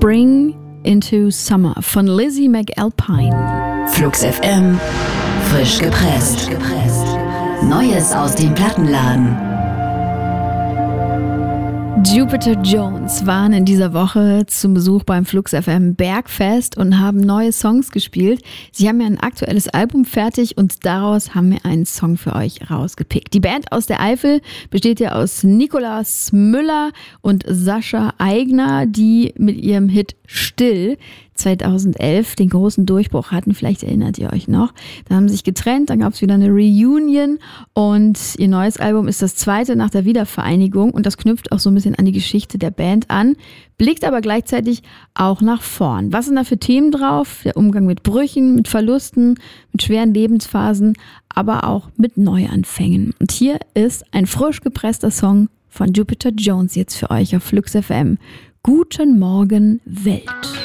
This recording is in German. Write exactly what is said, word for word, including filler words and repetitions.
Spring into Summer von Lizzie McAlpine. Flux F M, frisch gepresst. Neues aus dem Plattenladen. Jupiter Jones waren in dieser Woche zum Besuch beim Flux F M Bergfest und haben neue Songs gespielt. Sie haben ja ein aktuelles Album fertig und daraus haben wir einen Song für euch rausgepickt. Die Band aus der Eifel besteht ja aus Nikolaus Müller und Sascha Aigner, die mit ihrem Hit Still zweitausendelf den großen Durchbruch hatten. Vielleicht erinnert ihr euch noch. Da haben sie sich getrennt, dann gab es wieder eine Reunion und ihr neues Album ist das zweite nach der Wiedervereinigung und das knüpft auch so ein bisschen an die Geschichte der Band an, blickt aber gleichzeitig auch nach vorn. Was sind da für Themen drauf? Der Umgang mit Brüchen, mit Verlusten, mit schweren Lebensphasen, aber auch mit Neuanfängen. Und hier ist ein frisch gepresster Song von Jupiter Jones jetzt für euch auf Flux F M. Guten Morgen, Welt.